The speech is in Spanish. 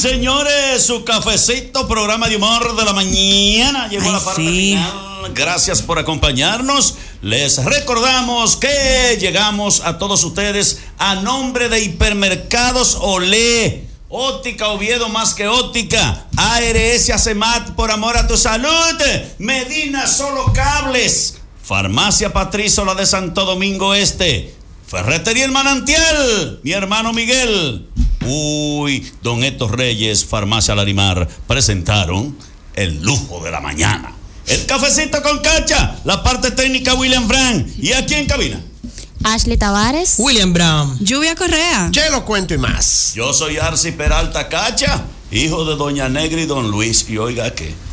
señores, su cafecito, programa de humor de la mañana. Llegó la parte final. Gracias por acompañarnos. Les recordamos que llegamos a todos ustedes a nombre de Hipermercados Olé. Óptica Oviedo, más que óptica. ARS Acemat, por amor a tu salud. Medina Solo Cables. Farmacia Patricio, de Santo Domingo Este. Ferretería El Manantial, mi hermano Miguel. Don Héctor Reyes, Farmacia Larimar, presentaron el lujo de la mañana. El cafecito con Cacha, la parte técnica William Frank. Y aquí en cabina, Ashley Tavares, William Brown, Lluvia Correa, Chelo Cuento y más. Yo soy Arci Peralta Cacha, hijo de Doña Negra y Don Luis. Y oiga que